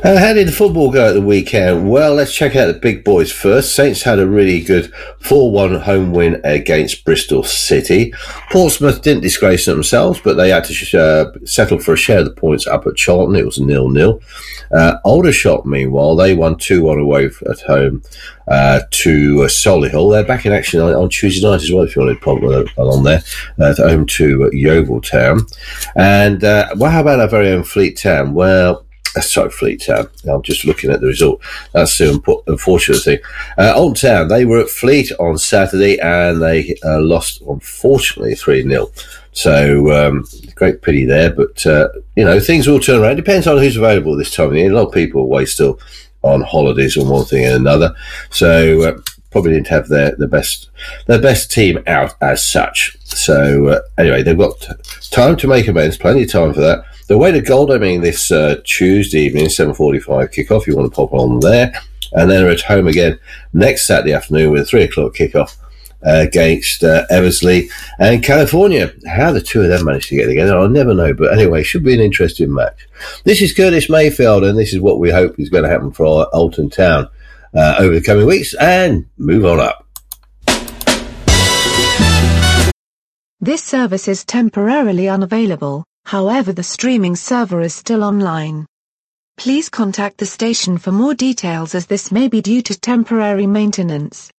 How did the football go at the weekend? Well, let's check out the big boys first. Saints had a really good 4-1 home win against Bristol City. Portsmouth didn't disgrace themselves, but they had to settle for a share of the points up at Charlton. It was 0-0. Aldershot, meanwhile, they won 2-1 away at home to Solihull. They're back in action on Tuesday night as well, if you want to pop along there, at home to Yeovil Town. And how about our very own Fleet Town? Fleet Town. I'm just looking at the result. That's the unfortunate thing. Old Town, they were at Fleet on Saturday and they lost, unfortunately, 3-0. So, great pity there. But, things will turn around. Depends on who's available this time of year. A lot of people are away still on holidays on one thing and another. So, probably didn't have their best team out as such. So, anyway, they've got time to make amends. Plenty of time for that. The way to Godalming this Tuesday evening, 7:45 kickoff. You want to pop on there. And then they're at home again next Saturday afternoon with a 3 o'clock kickoff against Eversley and California. How the two of them managed to get together, I'll never know. But anyway, should be an interesting match. This is Curtis Mayfield, and this is what we hope is going to happen for our Alton Town over the coming weeks. And move on up. This service is temporarily unavailable. However, the streaming server is still online. Please contact the station for more details, as this may be due to temporary maintenance.